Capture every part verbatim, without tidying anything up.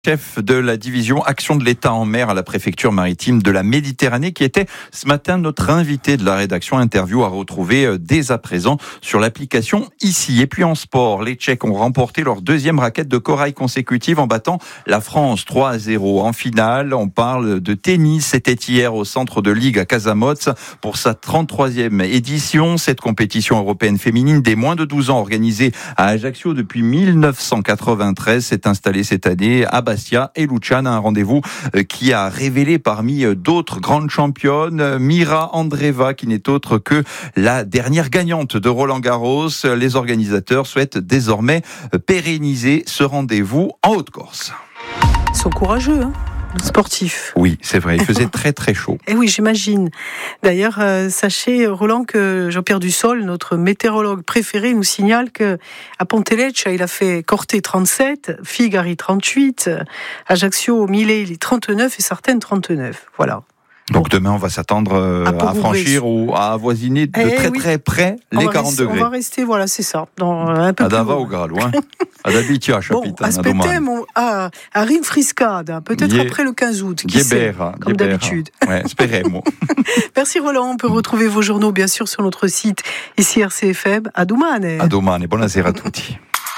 Chef de la division Action de l'État en mer à la préfecture maritime de la Méditerranée, qui était ce matin notre invité de la rédaction. Interview à retrouver dès à présent sur l'application ici. Et puis en sport, les Tchèques ont remporté leur deuxième raquette de corail consécutive en battant la France trois à zéro. En finale, on parle de tennis. C'était hier au centre de Ligue à Casamotz pour sa trente-troisième édition. Cette compétition européenne féminine des moins de douze ans organisée à Ajaccio depuis mille neuf cent quatre-vingt-treize s'est installée cette année à Bastia et Luciana, un rendez-vous qui a révélé parmi d'autres grandes championnes Mira Andreeva, qui n'est autre que la dernière gagnante de Roland-Garros. Les organisateurs souhaitent désormais pérenniser ce rendez-vous en Haute-Corse. Ils sont courageux, hein, sportifs. Oui, c'est vrai, il faisait très très chaud. Et oui, j'imagine. D'ailleurs, euh, sachez, Roland, que Jean-Pierre Dussol, notre météorologue préféré, nous signale que à Pontelecce, il a fait Corté trente-sept, Figari trente-huit, Ajaccio, Millet, il est trente-neuf et Sartène trente-neuf. Voilà. Donc demain, on va s'attendre euh, à, à franchir ou à avoisiner de eh très oui. très près les quarante rester, degrés. On va rester, voilà, c'est ça, dans un peu Ad plus Ava loin. au Gra, loin. Ad Abitia, Bon, aspettez à, à Rinfriscade, peut-être Ye, après le quinze août, qui sait, comme Gebera. d'habitude. Ouais, spérez-moi. Merci Roland, on peut retrouver vos journaux bien sûr sur notre site ici R C F M. A domani. A domani, buonasera a tutti.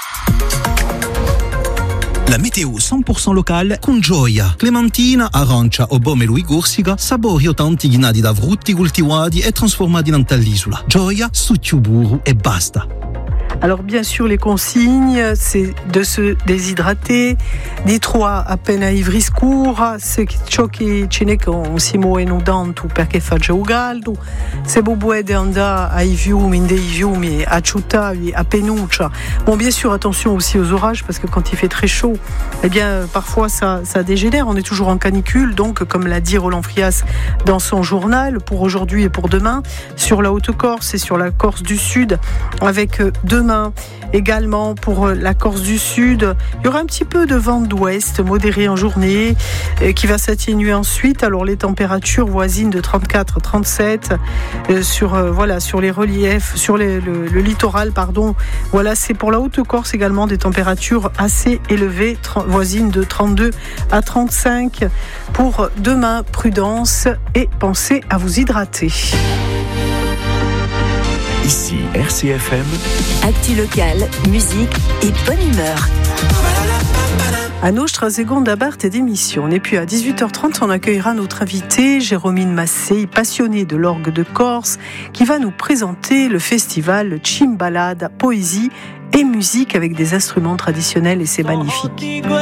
La météo cent pour cent locale con Gioia. Clementina, arancia o pomelo e corsica, sapori autentici nati da frutti coltivati e trasformati in all'isola. Gioia, succio burro e basta. Alors bien sûr les consignes, c'est de se déshydrater, di trois appena i friscura, se ciò che ce n'è con si muovono tanto perché fa già caldo, se vous pouvez andare ai fiumi, in dei fiumi, a Ciuttavi, a Penuccia. Bon, bien sûr, attention aussi aux orages parce que quand il fait très chaud, eh bien parfois ça, ça dégénère. On est toujours en canicule, donc comme l'a dit Roland Frias dans son journal pour aujourd'hui et pour demain, sur la Haute-Corse et sur la Corse du Sud, avec demain également pour la Corse du Sud, il y aura un petit peu de vent d'ouest modéré en journée euh, qui va s'atténuer ensuite. Alors les températures voisines de trente-quatre à trente-sept euh, sur euh, voilà sur les reliefs, sur les, le, le littoral pardon. Voilà, c'est pour la Haute-Corse également des températures assez élevées, trente, voisines de trente-deux à trente-cinq. Pour demain, prudence et pensez à vous hydrater. Ici R C F M. Actu locale, musique et bonne humeur. À nostra seconda parte d'émission. Et puis à dix-huit heures trente, on accueillera notre invité, Jérôme Massé, passionné de l'orgue de Corse, qui va nous présenter le festival Cimbalada, poésie et musique avec des instruments traditionnels, et c'est magnifique.